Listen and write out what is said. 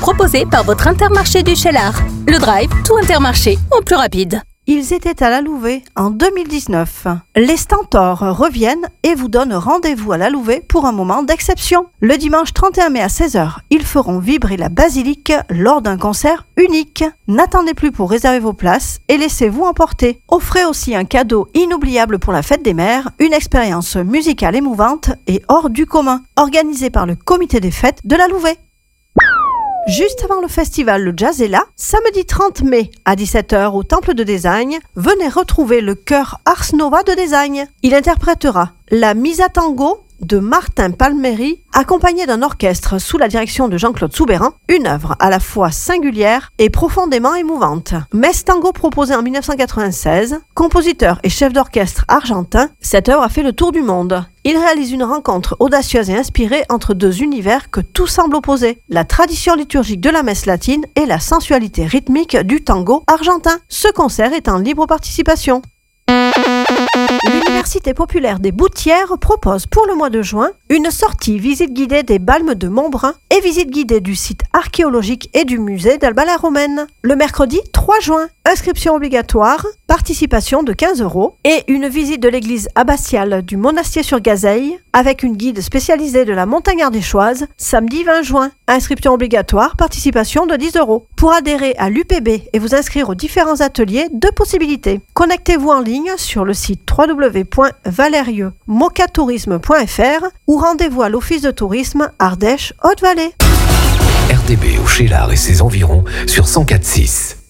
proposé par votre Intermarché du Cheylard. Le Drive, tout Intermarché en plus rapide. Ils étaient à la Louvet en 2019. Les Stentors reviennent et vous donnent rendez-vous à la Louvet pour un moment d'exception. Le dimanche 31 mai à 16h, ils feront vibrer la basilique lors d'un concert unique. N'attendez plus pour réserver vos places et laissez-vous emporter. Offrez aussi un cadeau inoubliable pour la fête des mères, une expérience musicale émouvante et hors du commun, organisée par le comité des fêtes de la Louvet. Juste avant le festival Le Jazz est là, samedi 30 mai à 17h au Temple de Désagne, venez retrouver le chœur Ars Nova de Désagne. Il interprétera la Mise à Tango de Martin Palmieri, accompagné d'un orchestre sous la direction de Jean-Claude Soubeyran, une œuvre à la fois singulière et profondément émouvante. Messe Tango proposée en 1996, compositeur et chef d'orchestre argentin, cette œuvre a fait le tour du monde. Il réalise une rencontre audacieuse et inspirée entre deux univers que tout semble opposer, la tradition liturgique de la messe latine et la sensualité rythmique du tango argentin. Ce concert est en libre participation. L'Université populaire des Boutières propose pour le mois de juin une sortie visite guidée des Balmes de Montbrun et visite guidée du site archéologique et du musée d'Alba la Romaine. Le mercredi 3 juin, inscription obligatoire, participation de 15 € et une visite de l'église abbatiale du Monastier-sur-Gazeille avec une guide spécialisée de la montagne ardéchoise samedi 20 juin. Inscription obligatoire, participation de 10 €. Pour adhérer à l'UPB et vous inscrire aux différents ateliers, deux possibilités. Connectez-vous en ligne sur le site www.valerieux-mocatourisme.fr ou rendez-vous à l'Office de tourisme Ardèche Haute-Vallée. RDB au Cheylard et ses environs sur 104.6.